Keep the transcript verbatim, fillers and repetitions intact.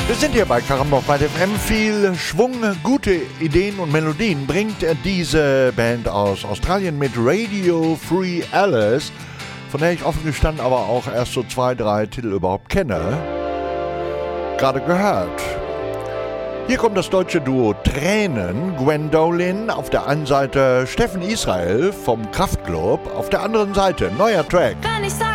Wir sind hier bei Karamba bei F M. Viel Schwung, gute Ideen und Melodien bringt diese Band aus Australien mit Radio Free Alice, von der ich offen gestanden aber auch erst so zwei, drei Titel überhaupt kenne. Gerade gehört. Hier kommt das deutsche Duo Tränen, Gwendolyn, auf der einen Seite Steffen Israel vom Kraftklub, auf der anderen Seite neuer Track. Wenn ich sag